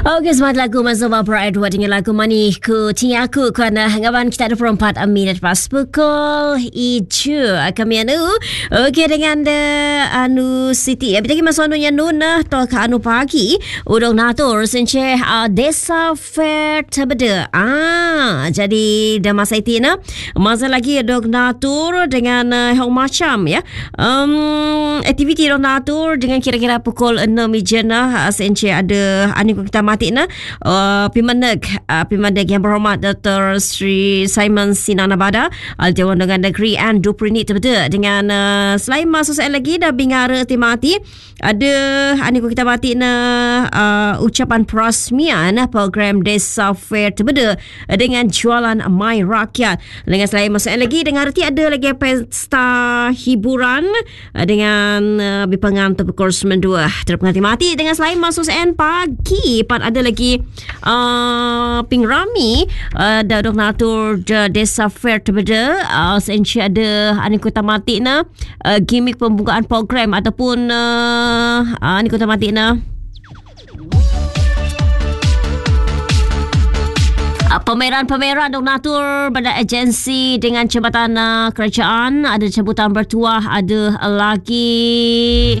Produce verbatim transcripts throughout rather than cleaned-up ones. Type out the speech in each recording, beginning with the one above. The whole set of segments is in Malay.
Okey, semangat lagu Mazhaba Pride dua dengan lagu Mani Ku Tinggi Aku kerana hanggapan kita ada perempat minit pas pukul ijo kami anu. Okey, dengan de anu Siti. Abis lagi masuk anunya nuna to ka anu pagi udang natur senche uh, desa fair terbeda. Ah, jadi dah masa itu na. Masa lagi dog natur dengan uh, hong macam ya. Um, aktiviti dog natur dengan kira-kira pukul enam jana uh, senche ada anu kita mati na uh, Pimaneg uh, Pimaneg yang berhormat Doktor Sri Simon Sinanabada Al-Dewan dengan Negeri and Duprini terbeda dengan uh, selain masa saya lagi dah bingara timati ada aniku kita mati na uh, ucapan perasmian program Desa Fair terbeda dengan jualan My Rakyat dengan selain masa lagi dengan arti ada lagi pesta hiburan uh, dengan uh, bipangan pukul sembilan dua terpengaruh mati dengan selain masa saya pagi pan ada lagi uh, pingrami uh, dadok natur de Desa Fair terbeda uh, senci ada ani kota mati na uh, gimmick pembukaan program ataupun uh, ani kota mati na uh, pameran-pameran dok natur pada agensi dengan jabatan uh, kerajaan ada cabutan bertuah ada lagi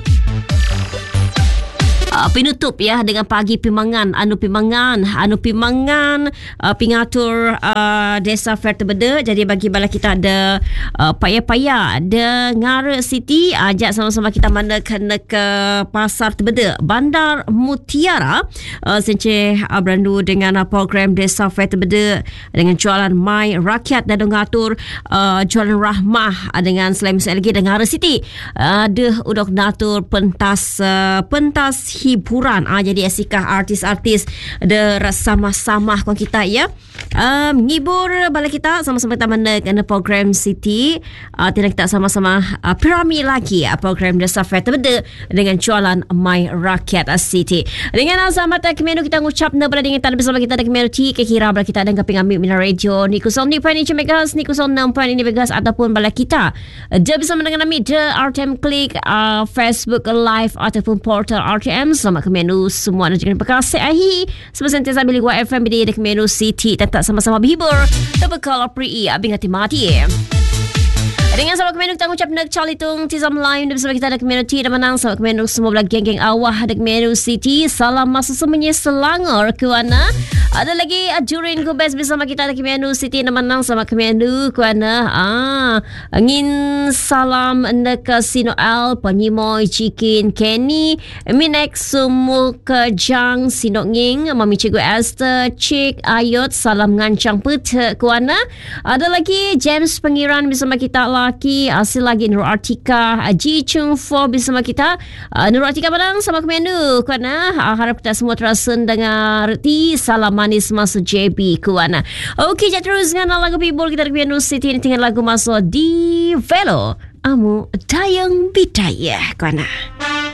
Uh, penutup ya dengan pagi pimangan anu pimangan anu pimangan uh, pingatur uh, Desa Fair terbeda. Jadi bagi bala kita ada uh, payah-payah dengar Siti ajak sama-sama kita mana kena ke pasar terbeda Bandar Mutiara uh, senche uh, berandu dengan uh, program Desa Fair terbeda dengan jualan My Rakyat dan ngatur uh, jualan rahmah uh, dengan selain lagi dengar Siti uh, ada udok natur pentas uh, pentas hiburan ah jadi asikah artis-artis ada sama-sama kon kita ya um, ngibur bala kita sama-sama kita mana kena program Siti uh, tidak kita sama-sama uh, pirami lagi uh, program Desa Fair terbeda dengan jualan My Rakyat uh, Siti dengan selamat kemenu kita ngucap na bala dengan tanda bersama kita ada kemenu ti kira bala kita ada ngaping ambil mina radio ni kusong ni point ni megas ni kusong enam point ni megas ataupun bala kita dia bisa mendengar kami the R T M Click uh, Facebook Live ataupun portal R T M. Selamat ke menu semua dan jangan berkasih ahi sebab sentiasa bilik Y F M bidi dek menu Siti tetap sama-sama berhibur terbekal pri abing hati mati dengan sahabat kemenu kita ucap nak calitung tizam lain bersama kita ada community dan menang sahabat kemenu semua belah geng-geng awah dek menu Siti salam masa semuanya Selangor kuana ada lagi ajurin ku best bersama kita ada kemenu Siti dan menang sahabat kemenu kuana ah angin salam nak Sino Al Panyimoy Chicken Kenny Minek Sumul Kejang Sino Nging Mami Cikgu Esther Cik Ayot salam ngancang pete kuana ada lagi James Pengiran bersama kita laki hasil lagi Nur Artika Ji Chung Fo bersama kita uh, Nur Artika padang sama kemenu kuana uh, harap kita semua terasa dengar ti salam manis masuk J B kuana. Okey, jadi terus dengan lagu people kita kemenu Siti ini tinggal lagu masuk di Velo Amu Dayang Bidaya kuana.